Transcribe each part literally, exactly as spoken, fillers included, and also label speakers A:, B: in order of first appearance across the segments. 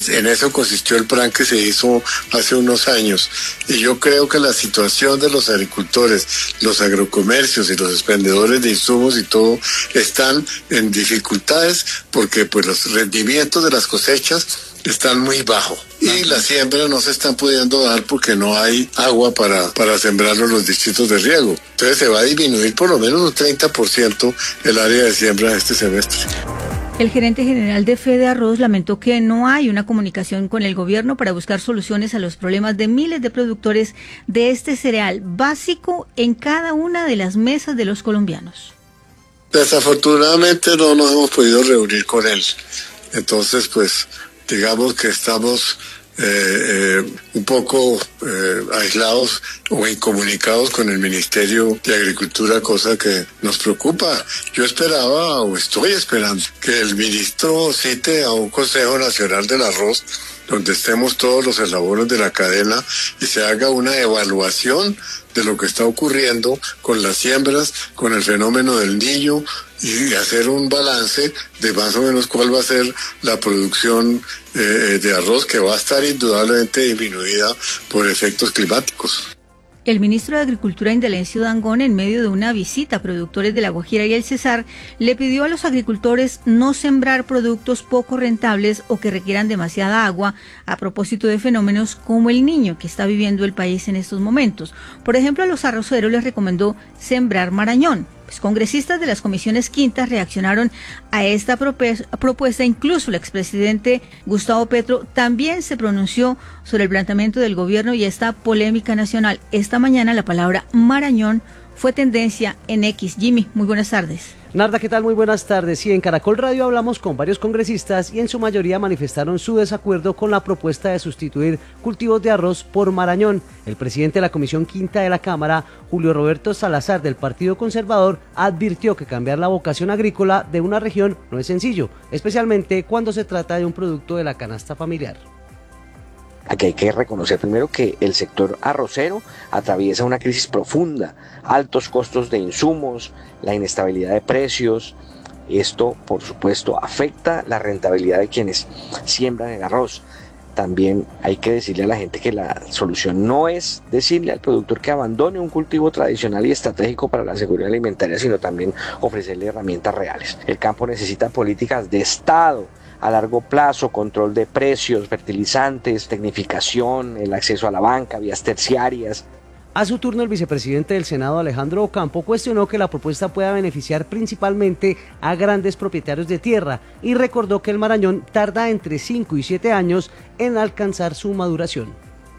A: En eso consistió el plan que se hizo hace unos años. Y yo creo que la situación de los agricultores, los agrocomercios y los expendedores de insumos y todo están en dificultades porque pues los rendimientos de las cosechas están muy bajos y las siembras no se están pudiendo dar porque no hay agua para, para sembrarlo en los distritos de riego. Entonces se va a disminuir por lo menos un treinta por ciento el área de siembra este semestre.
B: El gerente general de Fede Arroz lamentó que no hay una comunicación con el gobierno para buscar soluciones a los problemas de miles de productores de este cereal básico en cada una de las mesas de los colombianos.
A: Desafortunadamente no nos hemos podido reunir con él. Entonces, pues, digamos que estamos eh, eh, un poco eh, aislados o incomunicados con el Ministerio de Agricultura, cosa que nos preocupa. Yo esperaba o estoy esperando que el ministro cite a un Consejo Nacional del Arroz donde estemos todos los eslabones de la cadena y se haga una evaluación de lo que está ocurriendo con las siembras, con el fenómeno del niño y hacer un balance de más o menos cuál va a ser la producción eh, de arroz, que va a estar indudablemente disminuida por efectos climáticos.
B: El ministro de Agricultura, Indalencio Dangond, en medio de una visita a productores de La Guajira y el Cesar, le pidió a los agricultores no sembrar productos poco rentables o que requieran demasiada agua a propósito de fenómenos como el niño que está viviendo el país en estos momentos. Por ejemplo, a los arroceros les recomendó sembrar marañón. Pues congresistas de las comisiones quintas reaccionaron a esta propuesta. Incluso el expresidente Gustavo Petro también se pronunció sobre el planteamiento del gobierno y esta polémica nacional. Esta mañana la palabra marañón fue tendencia en X. Jimmy, muy buenas tardes.
C: Narda, ¿qué tal? Muy buenas tardes. Sí, en Caracol Radio hablamos con varios congresistas y en su mayoría manifestaron su desacuerdo con la propuesta de sustituir cultivos de arroz por marañón. El presidente de la Comisión Quinta de la Cámara, Julio Roberto Salazar, del Partido Conservador, advirtió que cambiar la vocación agrícola de una región no es sencillo, especialmente cuando se trata de un producto de la canasta familiar.
D: Aquí hay que reconocer primero que el sector arrocero atraviesa una crisis profunda, altos costos de insumos, la inestabilidad de precios. Esto, por supuesto, afecta la rentabilidad de quienes siembran el arroz. También hay que decirle a la gente que la solución no es decirle al productor que abandone un cultivo tradicional y estratégico para la seguridad alimentaria, sino también ofrecerle herramientas reales. El campo necesita políticas de Estado a largo plazo, control de precios, fertilizantes, tecnificación, el acceso a la banca, vías terciarias.
C: A su turno, el vicepresidente del Senado, Alejandro Ocampo, cuestionó que la propuesta pueda beneficiar principalmente a grandes propietarios de tierra y recordó que el marañón tarda entre cinco y siete años en alcanzar su maduración.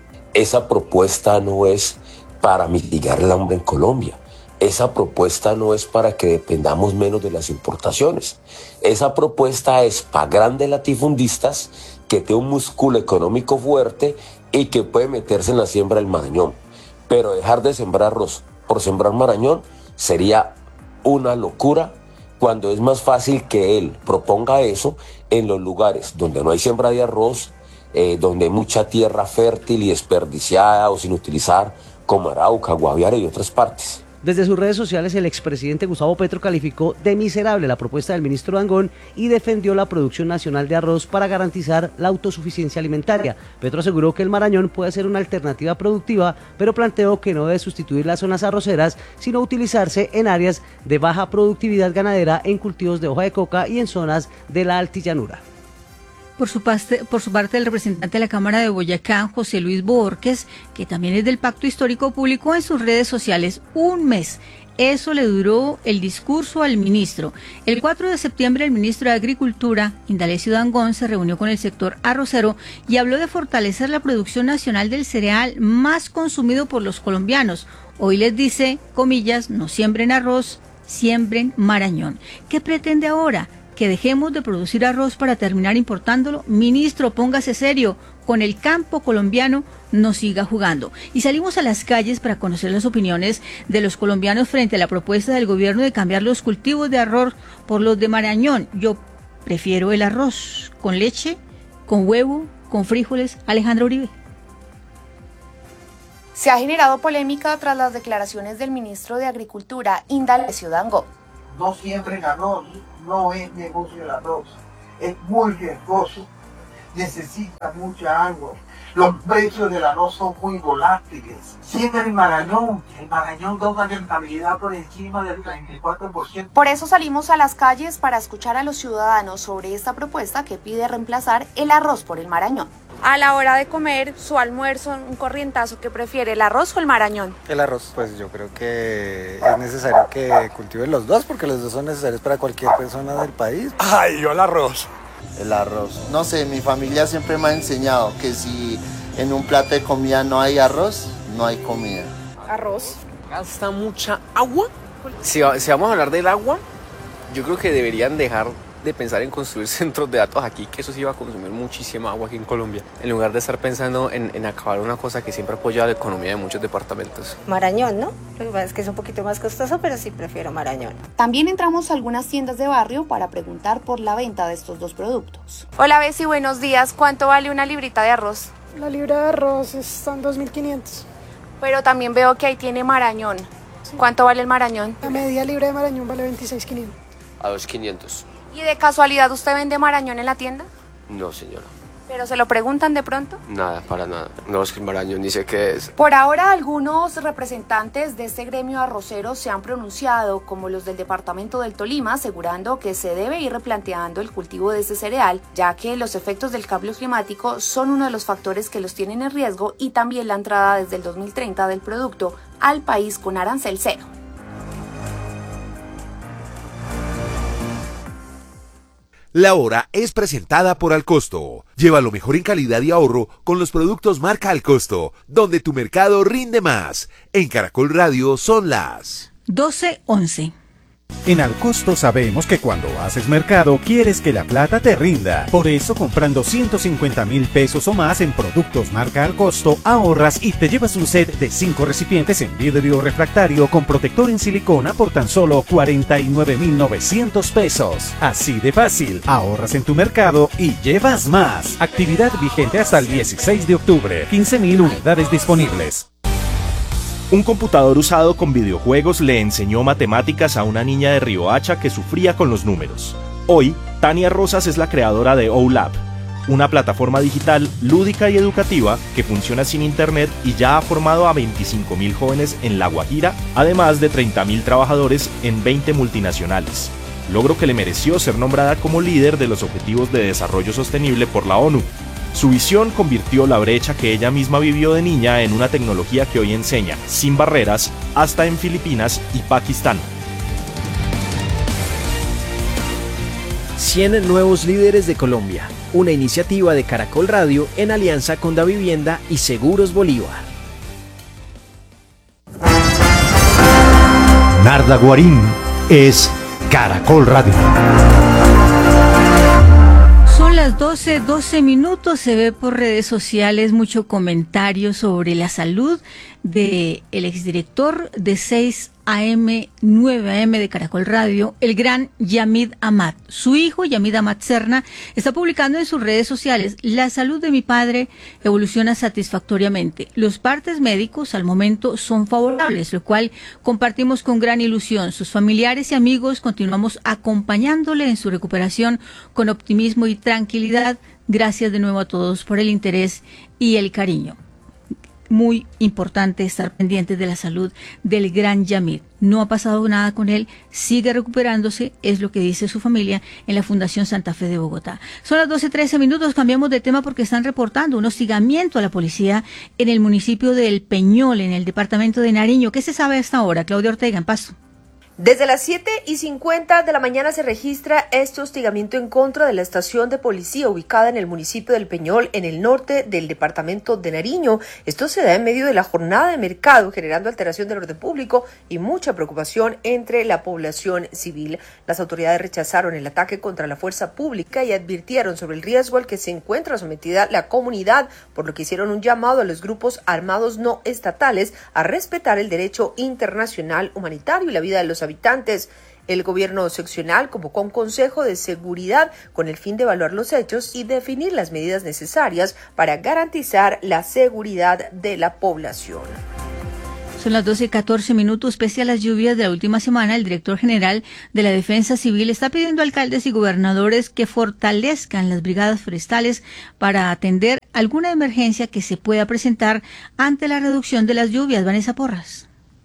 E: Esa propuesta no es para mitigar el hambre en Colombia. Esa propuesta no es para que dependamos menos de las importaciones. Esa propuesta es para grandes latifundistas que tienen un músculo económico fuerte y que puede meterse en la siembra del marañón. Pero dejar de sembrar arroz por sembrar marañón sería una locura, cuando es más fácil que él proponga eso en los lugares donde no hay siembra de arroz, eh, donde hay mucha tierra fértil y desperdiciada o sin utilizar, como Arauca, Guaviare y otras partes.
C: Desde sus redes sociales, el expresidente Gustavo Petro calificó de miserable la propuesta del ministro Dangond y defendió la producción nacional de arroz para garantizar la autosuficiencia alimentaria. Petro aseguró que el marañón puede ser una alternativa productiva, pero planteó que no debe sustituir las zonas arroceras, sino utilizarse en áreas de baja productividad ganadera, en cultivos de hoja de coca y en zonas de la altillanura.
B: Por su, parte, por su parte, el representante de la Cámara de Boyacá, José Luis Borges, que también es del Pacto Histórico, publicó en sus redes sociales un mes. Eso le duró el discurso al ministro. El cuatro de septiembre, el ministro de Agricultura, Indalencio Dangond, se reunió con el sector arrocero y habló de fortalecer la producción nacional del cereal más consumido por los colombianos. Hoy les dice, comillas, no siembren arroz, siembren marañón. ¿Qué pretende ahora? ¿Que dejemos de producir arroz para terminar importándolo? Ministro, póngase serio, con el campo colombiano no siga jugando. Y salimos a las calles para conocer las opiniones de los colombianos frente a la propuesta del gobierno de cambiar los cultivos de arroz por los de marañón. Yo prefiero el arroz con leche, con huevo, con frijoles. Alejandra Uribe.
F: Se ha generado polémica tras las declaraciones del ministro de Agricultura, Indalencio Dangond.
G: No siembren arroz, no es negocio el arroz, es muy riesgoso necesita mucha agua. Los precios del arroz son muy volátiles. Sigue el Marañón. El Marañón da una rentabilidad por encima del treinta y cuatro por ciento.
F: Por eso salimos a las calles para escuchar a los ciudadanos sobre esta propuesta que pide reemplazar el arroz por el Marañón. A la hora de comer su almuerzo, un corrientazo, ¿qué prefiere, el arroz o el Marañón?
H: El arroz, pues yo creo que es necesario que cultiven los dos, porque los dos son necesarios para cualquier persona del país.
I: Ay, yo el arroz.
J: El arroz. No sé, mi familia siempre me ha enseñado que si en un plato de comida no hay arroz, no hay comida.
F: Arroz.
K: ¿Gasta mucha agua? Si, si vamos a hablar del agua, yo creo que deberían dejar de pensar en construir centros de datos aquí, que eso sí va a consumir muchísima agua aquí en Colombia, en lugar de estar pensando en, en acabar una cosa que siempre apoya la economía de muchos departamentos.
L: Marañón, ¿no? Lo que pasa es que es un poquito más costoso, pero sí prefiero Marañón.
F: También entramos a algunas tiendas de barrio para preguntar por la venta de estos dos productos. Hola Bessie, buenos días. ¿Cuánto vale una librita de arroz?
M: La libra de arroz está en dos mil quinientos.
F: Pero también veo que ahí tiene Marañón. Sí. ¿Cuánto vale el Marañón?
M: La media libra de Marañón vale veintiséis mil quinientos.
K: A dos mil quinientos.
F: ¿Y de casualidad usted vende Marañón en la tienda?
K: No, señora.
F: ¿Pero se lo preguntan de pronto?
K: Nada, para nada. No, es que el Marañón ni sé qué es.
F: Por ahora, algunos representantes de este gremio arrocero se han pronunciado, como los del departamento del Tolima, asegurando que se debe ir replanteando el cultivo de este cereal, ya que los efectos del cambio climático son uno de los factores que los tienen en riesgo, y también la entrada desde el dos mil treinta del producto al país con arancel cero.
N: La hora es presentada por Alcosto. Lleva lo mejor en calidad y ahorro con los productos marca Alcosto, donde tu mercado rinde más. En Caracol Radio son las
B: doce once.
O: En Alcosto sabemos que cuando haces mercado quieres que la plata te rinda. Por eso, comprando ciento cincuenta mil pesos o más en productos marca Alcosto, ahorras y te llevas un set de cinco recipientes en vidrio refractario con protector en silicona por tan solo cuarenta y nueve mil novecientos pesos. Así de fácil, ahorras en tu mercado y llevas más. Actividad vigente hasta el dieciséis de octubre. quince mil unidades disponibles.
P: Un computador usado con videojuegos le enseñó matemáticas a una niña de Riohacha que sufría con los números. Hoy, Tania Rosas es la creadora de OULab, una plataforma digital lúdica y educativa que funciona sin internet y ya ha formado a veinticinco mil jóvenes en La Guajira, además de treinta mil trabajadores en veinte multinacionales. Logro que le mereció ser nombrada como líder de los Objetivos de Desarrollo Sostenible por la ONU. Su visión convirtió la brecha que ella misma vivió de niña en una tecnología que hoy enseña, sin barreras, hasta en Filipinas y Pakistán.
Q: cien nuevos líderes de Colombia, una iniciativa de Caracol Radio en alianza con Davivienda y Seguros Bolívar.
R: Narda Guarín es Caracol Radio.
B: Son las doce, doce minutos, se ve por redes sociales mucho comentario sobre la salud del exdirector de seis A M, nueve A M de Caracol Radio, el gran Yamid Amat. Su hijo, Yamid Amat Serna, está publicando en sus redes sociales: la salud de mi padre evoluciona satisfactoriamente. Los partes médicos al momento son favorables, lo cual compartimos con gran ilusión. Sus familiares y amigos continuamos acompañándole en su recuperación con optimismo y tranquilidad. Gracias de nuevo a todos por el interés y el cariño. Muy importante estar pendientes de la salud del gran Yamid. No ha pasado nada con él, sigue recuperándose, es lo que dice su familia en la Fundación Santa Fe de Bogotá. Son las doce trece minutos, cambiamos de tema porque están reportando un hostigamiento a la policía en el municipio de El Peñol, en el departamento de Nariño. ¿Qué se sabe a esta hora? Claudia Ortega, en Pasto.
S: Desde las siete y cincuenta de la mañana se registra este hostigamiento en contra de la estación de policía ubicada en el municipio del Peñol, en el norte del departamento de Nariño. Esto se da en medio de la jornada de mercado, generando alteración del orden público y mucha preocupación entre la población civil. Las autoridades rechazaron el ataque contra la fuerza pública y advirtieron sobre el riesgo al que se encuentra sometida la comunidad, por lo que hicieron un llamado a los grupos armados no estatales a respetar el derecho internacional humanitario y la vida de los habitantes. habitantes. El gobierno seccional convocó un consejo de seguridad con el fin de evaluar los hechos y definir las medidas necesarias para garantizar la seguridad de la población.
B: Son las doce y catorce minutos. Pese a las lluvias de la última semana, el director general de la Defensa Civil está pidiendo a alcaldes y gobernadores que fortalezcan las brigadas forestales para atender alguna emergencia que se pueda presentar ante la reducción de las lluvias. Vanessa Porras.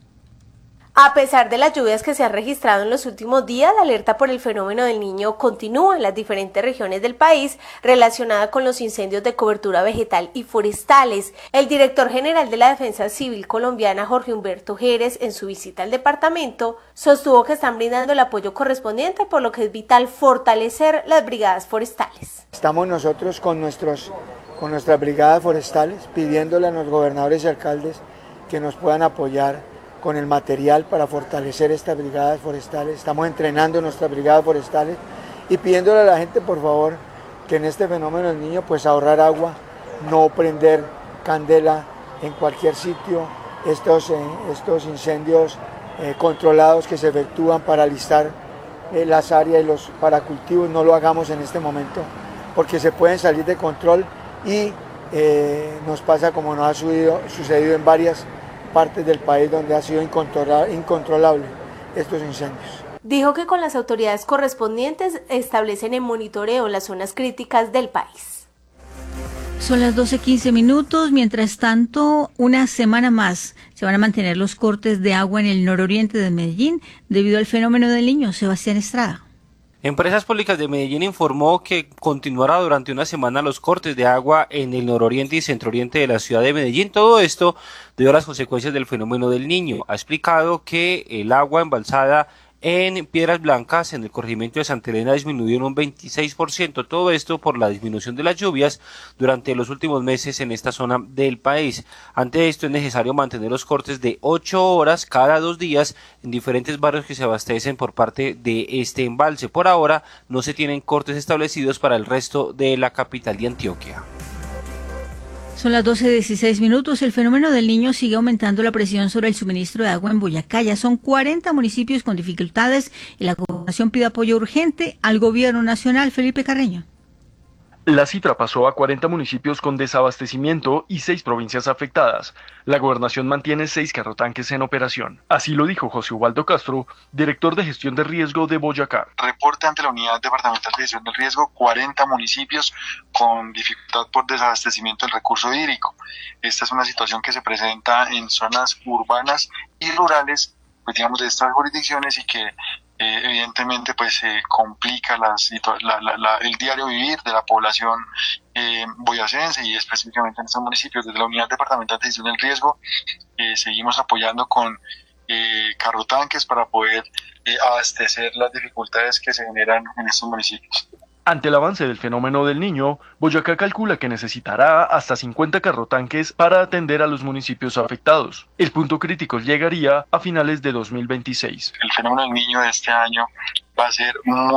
I: A pesar de las lluvias que se han registrado en los últimos días, la alerta por el fenómeno del Niño continúa en las diferentes regiones del país relacionada con los incendios de cobertura vegetal y forestales. El director general de la Defensa Civil colombiana, Jorge Humberto Jerez, en su visita al departamento, sostuvo que están brindando el apoyo correspondiente, por lo que es vital fortalecer las brigadas forestales.
T: Estamos nosotros con, nuestros, con nuestras brigadas forestales pidiéndole a los gobernadores y alcaldes que nos puedan apoyar con el material para fortalecer estas brigadas forestales. Estamos entrenando nuestras brigadas forestales y pidiéndole a la gente, por favor, que en este fenómeno del Niño, pues ahorrar agua, no prender candela en cualquier sitio, estos, eh, estos incendios eh, controlados que se efectúan para alistar eh, las áreas y los paracultivos, no lo hagamos en este momento, porque se pueden salir de control y eh, nos pasa como nos ha sucedido, sucedido en varias partes del país donde ha sido incontrolable, incontrolable estos incendios.
I: Dijo que con las autoridades correspondientes establecen el monitoreo en las zonas críticas del país.
B: Son las doce quince minutos. Mientras tanto, una semana más se van a mantener los cortes de agua en el nororiente de Medellín debido al fenómeno del Niño. Sebastián Estrada.
U: Empresas Públicas de Medellín informó que continuará durante una semana los cortes de agua en el nororiente y centrooriente de la ciudad de Medellín. Todo esto debido a las consecuencias del fenómeno del Niño. Ha explicado que el agua embalsada en Piedras Blancas, en el corregimiento de Santa Elena, disminuyó en un veintiséis por ciento. Todo esto por la disminución de las lluvias durante los últimos meses en esta zona del país. Ante esto es necesario mantener los cortes de ocho horas cada dos días en diferentes barrios que se abastecen por parte de este embalse. Por ahora no se tienen cortes establecidos para el resto de la capital de Antioquia.
B: Son las doce dieciséis minutos. El fenómeno del Niño sigue aumentando la presión sobre el suministro de agua en Boyacá. Ya son cuarenta municipios con dificultades y la gobernación pide apoyo urgente al gobierno nacional. Felipe Carreño.
V: La cifra pasó a cuarenta municipios con desabastecimiento y seis provincias afectadas. La gobernación mantiene seis carrotanques en operación. Así lo dijo José Ubaldo Castro, director de gestión de riesgo de Boyacá.
W: Reporte ante la Unidad Departamental de Gestión del Riesgo, cuarenta municipios con dificultad por desabastecimiento del recurso hídrico. Esta es una situación que se presenta en zonas urbanas y rurales, pues digamos, de estas jurisdicciones y que Eh, evidentemente pues eh, complica la, la, la, la, el diario vivir de la población eh, boyacense y específicamente en estos municipios. Desde la Unidad Departamental de Gestión del Riesgo eh, seguimos apoyando con eh, carrotanques para poder eh, abastecer las dificultades que se generan en estos municipios.
V: Ante el avance del fenómeno del Niño, Boyacá calcula que necesitará hasta cincuenta carrotanques para atender a los municipios afectados. El punto crítico llegaría a finales de dos mil veintiséis.
W: El fenómeno del Niño de este año va a ser muy...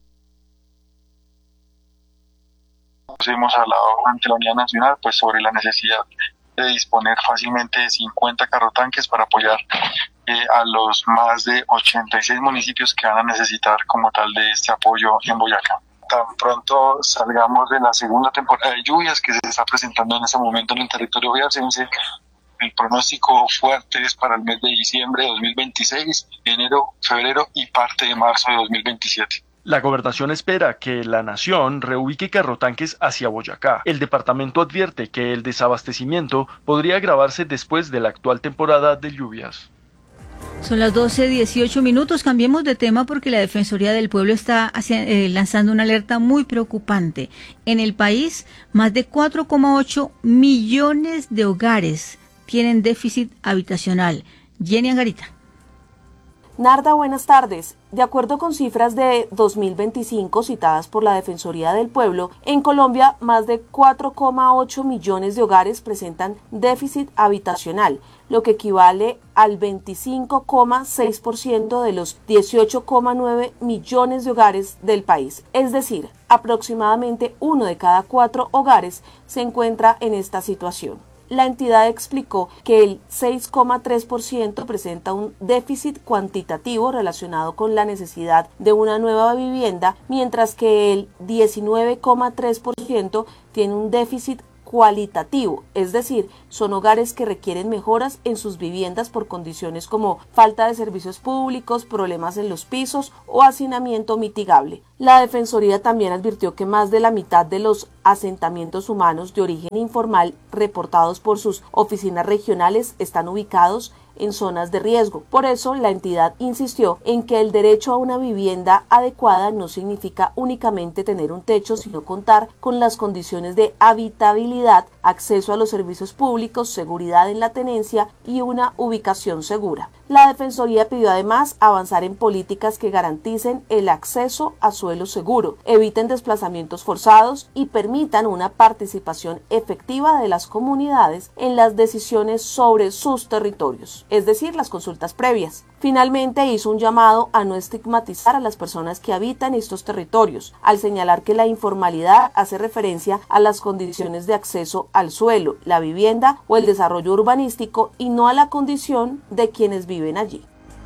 W: Hemos hablado ante la Unidad Nacional pues sobre la necesidad de disponer fácilmente de cincuenta carrotanques para apoyar eh, a los más de ochenta y seis municipios que van a necesitar como tal de este apoyo en Boyacá. Tan pronto salgamos de la segunda temporada de lluvias que se está presentando en este momento en el territorio boyacense, el pronóstico fuerte es para el mes de diciembre de dos mil veintiséis, enero, febrero y parte de marzo de dos mil veintisiete.
V: La gobernación espera que la nación reubique carrotanques hacia Boyacá. El departamento advierte que el desabastecimiento podría agravarse después de la actual temporada de lluvias.
B: Son las doce dieciocho minutos. Cambiemos de tema porque la Defensoría del Pueblo está hacia, eh, lanzando una alerta muy preocupante. En el país, más de cuatro coma ocho millones de hogares tienen déficit habitacional. Jenny Angarita.
X: Narda, buenas tardes. De acuerdo con cifras de dos mil veinticinco citadas por la Defensoría del Pueblo, en Colombia más de cuatro coma ocho millones de hogares presentan déficit habitacional, lo que equivale al veinticinco coma seis por ciento de los dieciocho coma nueve millones de hogares del país. Es decir, aproximadamente uno de cada cuatro hogares se encuentra en esta situación. La entidad explicó que el seis coma tres por ciento presenta un déficit cuantitativo relacionado con la necesidad de una nueva vivienda, mientras que el diecinueve coma tres por ciento tiene un déficit cualitativo, es decir, son hogares que requieren mejoras en sus viviendas por condiciones como falta de servicios públicos, problemas en los pisos o hacinamiento mitigable. La Defensoría también advirtió que más de la mitad de los asentamientos humanos de origen informal reportados por sus oficinas regionales están ubicados en zonas de riesgo. Por eso, la entidad insistió en que el derecho a una vivienda adecuada no significa únicamente tener un techo, sino contar con las condiciones de habitabilidad, acceso a los servicios públicos, seguridad en la tenencia y una ubicación segura. La Defensoría pidió además avanzar en políticas que garanticen el acceso a suelo seguro, eviten desplazamientos forzados y permitan una participación efectiva de las comunidades en las decisiones sobre sus territorios, es decir, las consultas previas. Finalmente hizo un llamado a no estigmatizar a las personas que habitan estos territorios, al señalar que la informalidad hace referencia a las condiciones de acceso al suelo, la vivienda o el desarrollo urbanístico y no a la condición de quienes viven allí.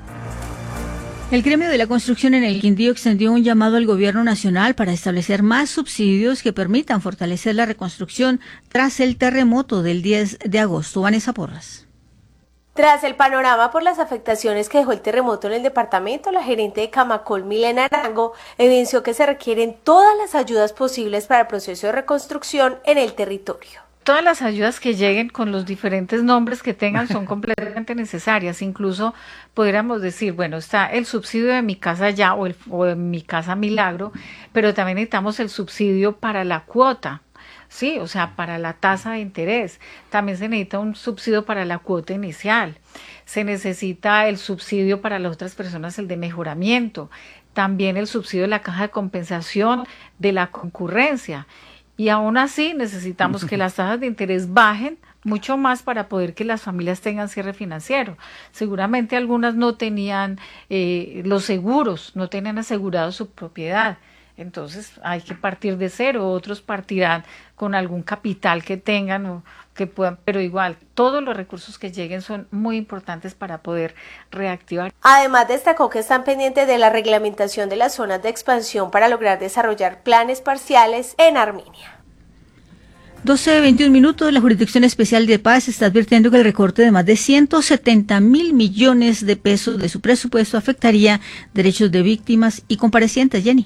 B: El gremio de la construcción en el Quindío extendió un llamado al gobierno nacional para establecer más subsidios que permitan fortalecer la reconstrucción tras el terremoto del diez de agosto. Vanessa Porras.
I: Tras el panorama por las afectaciones que dejó el terremoto en el departamento, la gerente de Camacol, Milena Arango, evidenció que se requieren todas las ayudas posibles para el proceso de reconstrucción en el territorio.
A: Todas las ayudas que lleguen con los diferentes nombres que tengan son completamente necesarias. Incluso podríamos decir, bueno, está el subsidio de Mi Casa Ya o, el, o de Mi Casa Milagro, pero también necesitamos el subsidio para la cuota. Sí, o sea, para la tasa de interés. También se necesita un subsidio para la cuota inicial. Se necesita el subsidio para las otras personas, el de mejoramiento. También el subsidio de la caja de compensación de la concurrencia. Y aún así necesitamos que las tasas de interés bajen mucho más para poder que las familias tengan cierre financiero. Seguramente algunas no tenían eh, los seguros, no tenían asegurado su propiedad. Entonces hay que partir de cero, otros partirán con algún capital que tengan o que puedan, pero igual todos los recursos que lleguen son muy importantes para poder reactivar.
I: Además destacó que están pendientes de la reglamentación de las zonas de expansión para lograr desarrollar planes parciales en Armenia.
B: doce veintiún minutos, la Jurisdicción Especial de Paz está advirtiendo que el recorte de más de ciento setenta mil millones de pesos de su presupuesto afectaría derechos de víctimas y comparecientes. Jenny.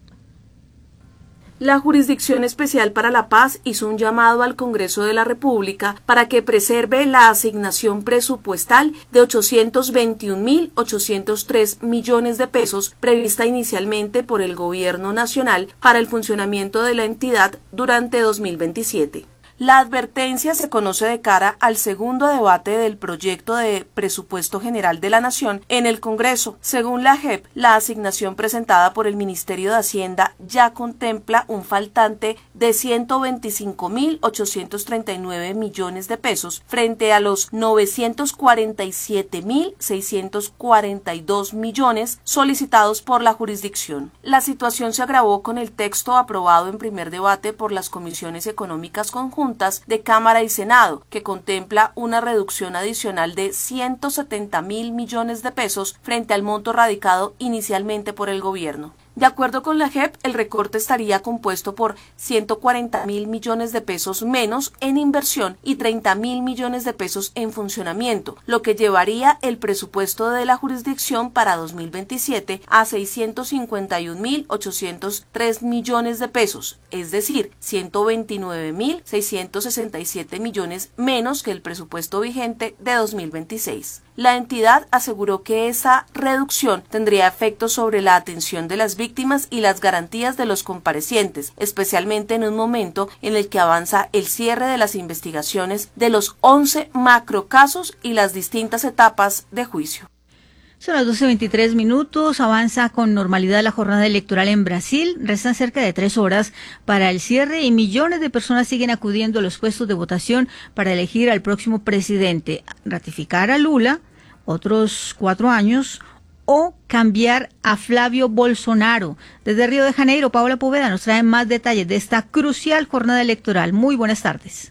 X: La Jurisdicción Especial para la Paz hizo un llamado al Congreso de la República para que preserve la asignación presupuestal de ochocientos veintiún mil ochocientos tres millones de pesos prevista inicialmente por el Gobierno Nacional para el funcionamiento de la entidad durante dos mil veintisiete. La advertencia se conoce de cara al segundo debate del proyecto de presupuesto general de la Nación en el Congreso. Según la J E P, la asignación presentada por el Ministerio de Hacienda ya contempla un faltante de ciento veinticinco mil ochocientos treinta y nueve millones de pesos frente a los novecientos cuarenta y siete mil seiscientos cuarenta y dos millones solicitados por la jurisdicción. La situación se agravó con el texto aprobado en primer debate por las comisiones económicas conjuntas de Cámara y Senado, que contempla una reducción adicional de ciento setenta mil millones de pesos frente al monto radicado inicialmente por el gobierno. De acuerdo con la J E P, el recorte estaría compuesto por ciento cuarenta mil millones de pesos menos en inversión y treinta mil millones de pesos en funcionamiento, lo que llevaría el presupuesto de la jurisdicción para dos mil veintisiete a seiscientos cincuenta y un mil ochocientos tres millones de pesos, es decir, ciento veintinueve mil seiscientos sesenta y siete millones menos que el presupuesto vigente de dos mil veintiséis. La entidad aseguró que esa reducción tendría efectos sobre la atención de las víctimas y las garantías de los comparecientes, especialmente en un momento en el que avanza el cierre de las investigaciones de los once macrocasos y las distintas etapas de juicio.
B: Son las doce veintitrés minutos, avanza con normalidad la jornada electoral en Brasil, restan cerca de tres horas para el cierre y millones de personas siguen acudiendo a los puestos de votación para elegir al próximo presidente, ratificar a Lula, otros cuatro años, o cambiar a Flavio Bolsonaro. Desde Río de Janeiro, Paola Poveda nos trae más detalles de esta crucial jornada electoral. Muy buenas tardes.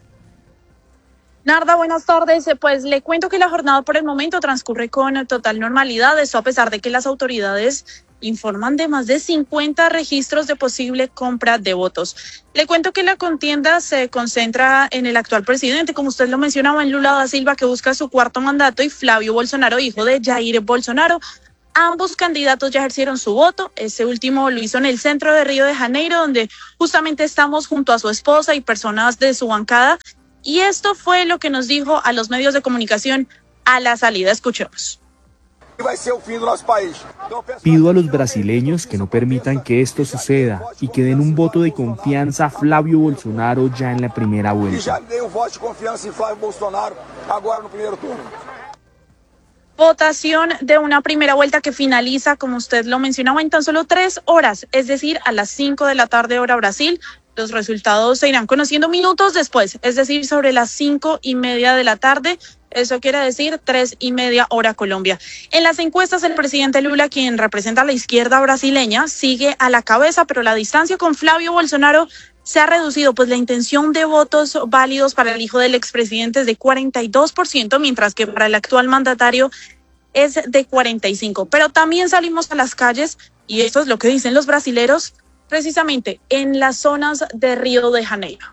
C: Narda, buenas tardes. Pues le cuento que la jornada por el momento transcurre con total normalidad, esto a pesar de que las autoridades informan de más de cincuenta registros de posible compra de votos. Le cuento que la contienda se concentra en el actual presidente, como usted lo mencionaba, en Lula da Silva, que busca su cuarto mandato, y Flavio Bolsonaro, hijo de Jair Bolsonaro. Ambos candidatos ya ejercieron su voto. Ese último lo hizo en el centro de Río de Janeiro, donde justamente estamos junto a su esposa y personas de su bancada. Y esto fue lo que nos dijo a los medios de comunicación a la salida. Escuchemos.
D: Pido a los brasileños que no permitan que esto suceda y que den un voto de confianza a Flavio Bolsonaro ya en la primera vuelta.
C: Votación de una primera vuelta que finaliza, como usted lo mencionaba, en tan solo tres horas, es decir, a las cinco de la tarde hora Brasil. Los resultados se irán conociendo minutos después, es decir, sobre las cinco y media de la tarde. Eso quiere decir tres y media hora Colombia. En las encuestas, el presidente Lula, quien representa a la izquierda brasileña, sigue a la cabeza, pero la distancia con Flavio Bolsonaro se ha reducido, pues la intención de votos válidos para el hijo del expresidente es de cuarenta y dos por ciento, mientras que para el actual mandatario es de cuarenta y cinco por ciento. Pero también salimos a las calles, y esto es lo que dicen los brasileros, precisamente en las zonas de Río de Janeiro.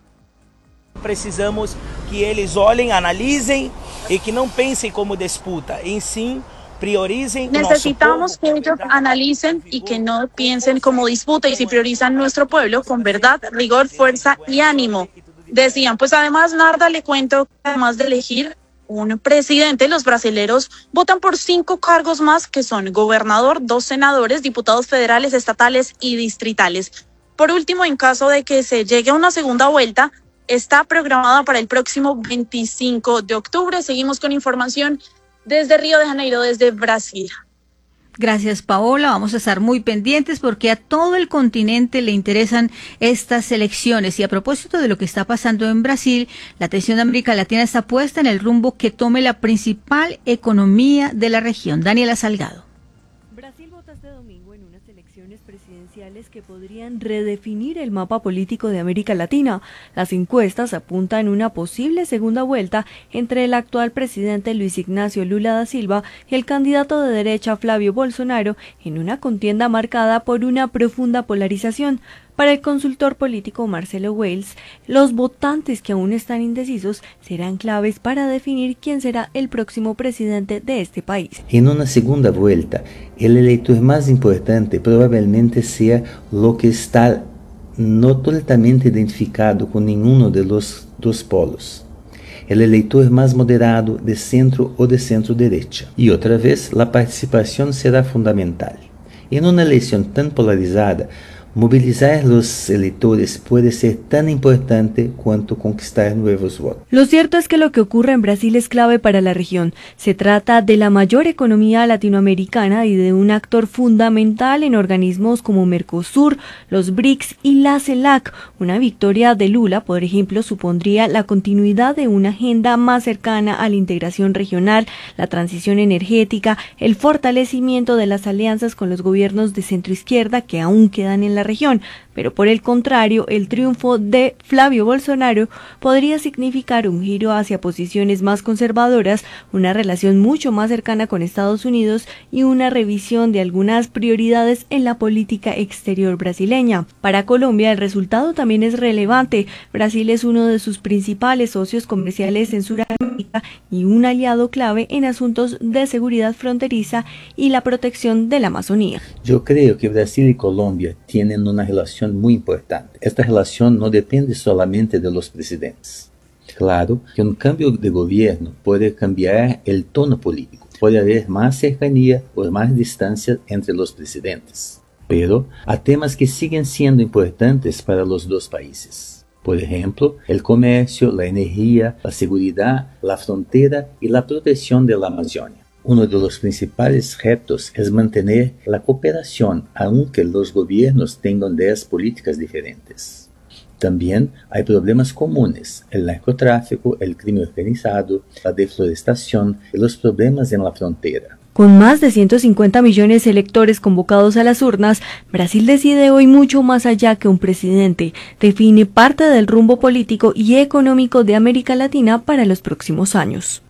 E: Precisamos que eles olhem, analisem e que não pensem como disputa, em sim prioricen.
C: Necesitamos que ellos analicen y que no piensen como disputa, y si priorizan nuestro pueblo con verdad, rigor, fuerza y ánimo. Decían, pues además, Narda, le cuento que además de elegir un presidente, los brasileros votan por cinco cargos más, que son gobernador, dos senadores, diputados federales, estatales y distritales. Por último, en caso de que se llegue a una segunda vuelta, está programada para el próximo veinticinco de octubre. Seguimos con información desde Río de Janeiro, desde Brasil.
B: Gracias, Paola. Vamos a estar muy pendientes porque a todo el continente le interesan estas elecciones. Y a propósito de lo que está pasando en Brasil, la atención de América Latina está puesta en el rumbo que tome la principal economía de la región. Daniela Salgado.
G: Brasil vota este domingo en unas elecciones presidenciales que podrían redefinir el mapa político de América Latina. Las encuestas apuntan a una posible segunda vuelta entre el actual presidente Luis Ignacio Lula da Silva y el candidato de derecha Flavio Bolsonaro, en una contienda marcada por una profunda polarización. Para el consultor político Marcelo Wales, los votantes que aún están indecisos serán claves para definir quién será el próximo presidente de este país.
H: En una segunda vuelta, el elector más importante probablemente sea lo que está no totalmente identificado con ninguno de los dos polos. El elector más moderado, de centro o de centro-derecha. Y otra vez, la participación será fundamental. En una elección tan polarizada, movilizar los electores puede ser tan importante cuanto conquistar nuevos votos.
G: Lo cierto es que lo que ocurre en Brasil es clave para la región. Se trata de la mayor economía latinoamericana y de un actor fundamental en organismos como Mercosur, los B R I C S y la CELAC. Una victoria de Lula, por ejemplo, supondría la continuidad de una agenda más cercana a la integración regional, la transición energética, el fortalecimiento de las alianzas con los gobiernos de centroizquierda que aún quedan en la región, pero por el contrario, el triunfo de Flavio Bolsonaro podría significar un giro hacia posiciones más conservadoras, una relación mucho más cercana con Estados Unidos y una revisión de algunas prioridades en la política exterior brasileña. Para Colombia, el resultado también es relevante. Brasil es uno de sus principales socios comerciales en Sudamérica y un aliado clave en asuntos de seguridad fronteriza y la protección de la Amazonía.
H: Yo creo que Brasil y Colombia tienen una relación muy importante. Esta relación no depende solamente de los presidentes. Claro que un cambio de gobierno puede cambiar el tono político, puede haber más cercanía o más distancia entre los presidentes, pero hay temas que siguen siendo importantes para los dos países. Por ejemplo, el comercio, la energía, la seguridad, la frontera y la protección de la Amazonia. Uno de los principales retos es mantener la cooperación, aunque los gobiernos tengan ideas políticas diferentes. También hay problemas comunes: el narcotráfico, el crimen organizado, la deforestación y los problemas en la frontera.
G: Con más de ciento cincuenta millones de electores convocados a las urnas, Brasil decide hoy mucho más allá que un presidente. Define parte del rumbo político y económico de América Latina para los próximos años.